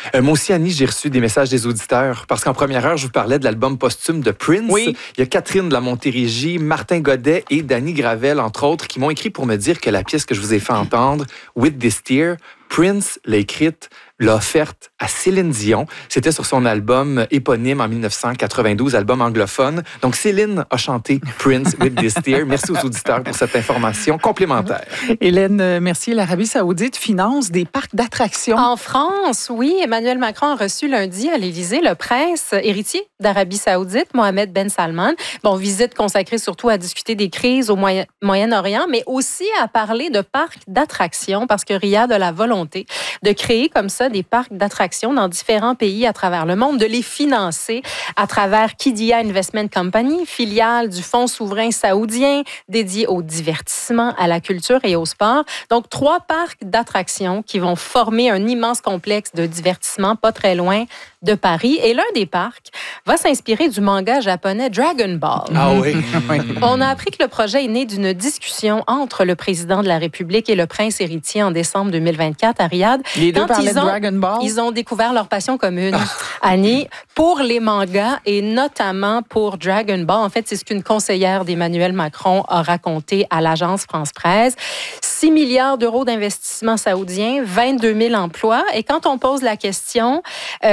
Moi aussi, Annie, j'ai reçu des messages des auditeurs parce qu'en première heure, je vous parlais de l'album posthume de Prince. Oui. Il y a Catherine de la Montérégie, Martin Godet et Danny Gravel, entre autres, qui m'ont écrit pour me dire que la pièce que je vous ai fait entendre, With This Tear, Prince l'a écrite, l'a offerte à Céline Dion. C'était sur son album éponyme en 1992, album anglophone. Donc, Céline a chanté Prince with This Tear. Merci aux auditeurs pour cette information complémentaire. Hélène, merci. L'Arabie saoudite finance des parcs d'attractions. En France, oui. Emmanuel Macron a reçu lundi à l'Élysée le prince héritier d'Arabie saoudite, Mohamed Ben Salman. Bon, visite consacrée surtout à discuter des crises au Moyen-Orient, mais aussi à parler de parcs d'attractions parce que Riyad a la volonté de créer comme ça des parcs d'attractions dans différents pays à travers le monde, de les financer à travers Qiddiya Investment Company, filiale du Fonds souverain saoudien dédié au divertissement, à la culture et au sport. Donc, 3 parcs d'attractions qui vont former un immense complexe de divertissement pas très loin de Paris. Et l'un des parcs va s'inspirer du manga japonais Dragon Ball. Ah oui? On a appris que le projet est né d'une discussion entre le président de la République et le prince héritier en décembre 2024 à Riyad. Les deux parlaient de Dragon Ball. Ils ont découvert leur passion commune, Annie, pour les mangas et notamment pour Dragon Ball. En fait, c'est ce qu'une conseillère d'Emmanuel Macron a raconté à l'agence France-Presse. 6 milliards d'euros d'investissement saoudien, 22 000 emplois. Et quand on pose la question,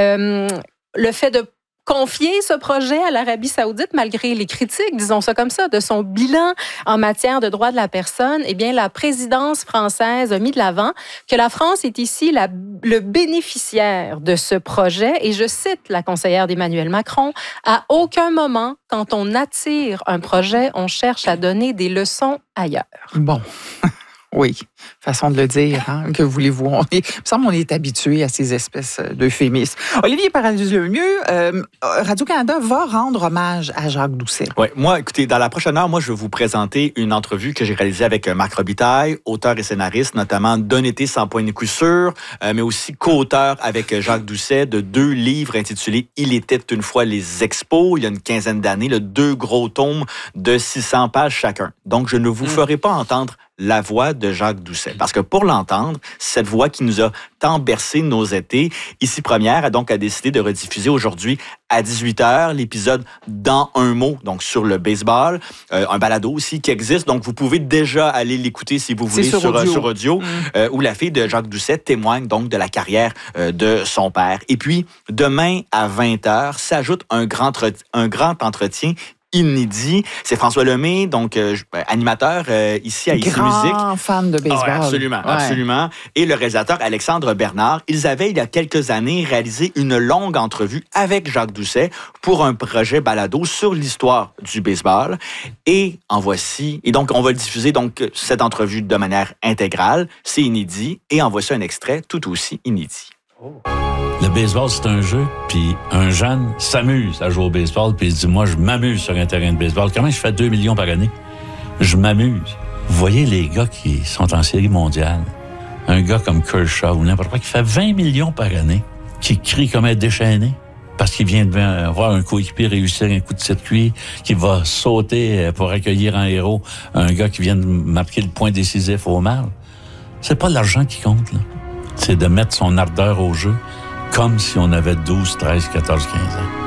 le fait de confier ce projet à l'Arabie saoudite, malgré les critiques, disons ça comme ça, de son bilan en matière de droits de la personne, eh bien, la présidence française a mis de l'avant que la France est ici le bénéficiaire de ce projet. Et je cite la conseillère d'Emmanuel Macron, « À aucun moment, quand on attire un projet, on cherche à donner des leçons ailleurs. » Bon. Oui, façon de le dire. Hein? Que voulez-vous? Il me semble qu'on est habitué à ces espèces d'euphémismes. Olivier Paradis-Lemieux, Radio-Canada va rendre hommage à Jacques Doucet. Oui, moi, écoutez, dans la prochaine heure, moi, je vais vous présenter une entrevue que j'ai réalisée avec Marc Robitaille, auteur et scénariste, notamment D'un été sans point de coup sûr, mais aussi co-auteur avec Jacques Doucet de 2 livres intitulés Il était une fois les expos, il y a une quinzaine d'années, 2 gros tomes de 600 pages chacun. Donc, je ne vous ferai pas entendre la voix de Jacques Doucet. Parce que pour l'entendre, cette voix qui nous a tant bercé nos étés, Ici Première a donc décidé de rediffuser aujourd'hui à 18h l'épisode Dans un mot, donc sur le baseball, un balado aussi qui existe, donc vous pouvez déjà aller l'écouter si vous voulez sur audio, où la fille de Jacques Doucet témoigne donc de la carrière de son père. Et puis, demain à 20h, s'ajoute un grand entretien inédit. C'est François Lemay, donc animateur ici à Ici Musique. Grand fan de baseball. Absolument, absolument. Et le réalisateur Alexandre Bernard. Ils avaient, il y a quelques années, réalisé une longue entrevue avec Jacques Doucet pour un projet balado sur l'histoire du baseball. Et en voici. Et donc, on va le diffuser, donc, cette entrevue de manière intégrale. C'est inédit. Et en voici un extrait tout aussi inédit. Oh. Le baseball, c'est un jeu, puis un jeune s'amuse à jouer au baseball, puis il dit, moi, je m'amuse sur un terrain de baseball. Comment je fais 2 millions par année? Je m'amuse. Vous voyez les gars qui sont en série mondiale, un gars comme Kershaw ou n'importe quoi, qui fait 20 millions par année, qui crie comme un déchaîné, parce qu'il vient de voir un coéquipier réussir un coup de circuit, qui va sauter pour accueillir en héros un gars qui vient de marquer le point décisif au mal. C'est pas l'argent qui compte, là. C'est de mettre son ardeur au jeu, comme si on avait 12, 13, 14, 15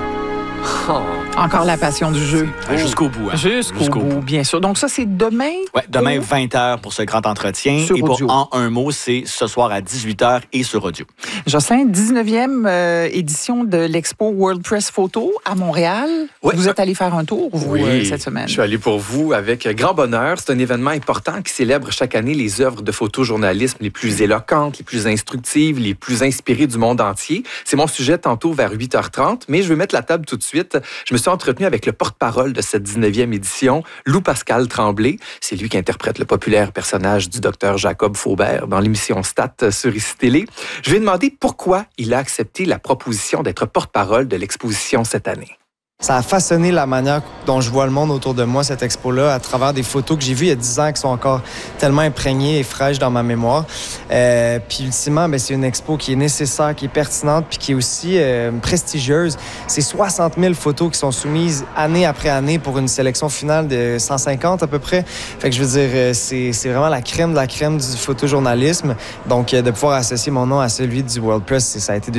ans. Oh. Encore la passion du jeu. Jusqu'au bout. Hein? Jusqu'au bout, bien sûr. Donc ça, c'est demain? Oui, demain 20h pour ce grand entretien. Sur et pour audio. En un mot, c'est ce soir à 18h et sur audio. Jocelyn, 19e édition de l'Expo World Press Photo à Montréal. Oui. Vous êtes allé faire un tour, vous, cette semaine? Je suis allé pour vous avec grand bonheur. C'est un événement important qui célèbre chaque année les œuvres de photojournalisme les plus éloquentes, les plus instructives, les plus inspirées du monde entier. C'est mon sujet tantôt vers 8h30, mais je vais mettre la table tout de suite. Je me suis entretenu avec le porte-parole de cette 19e édition, Loup-Pascal Tremblay. C'est lui qui interprète le populaire personnage du docteur Jacob Faubert dans l'émission Stat sur ICI Télé. Je lui ai demandé pourquoi il a accepté la proposition d'être porte-parole de l'exposition cette année. Ça a façonné la manière dont je vois le monde autour de moi, cette expo-là, à travers des photos que j'ai vues il y a 10 ans qui sont encore tellement imprégnées et fraîches dans ma mémoire. Puis ultimement, c'est une expo qui est nécessaire, qui est pertinente, puis qui est aussi prestigieuse. C'est 60 000 photos qui sont soumises année après année pour une sélection finale de 150 à peu près. Fait que je veux dire, c'est vraiment la crème de la crème du photojournalisme. Donc, de pouvoir associer mon nom à celui du World Press, ça a été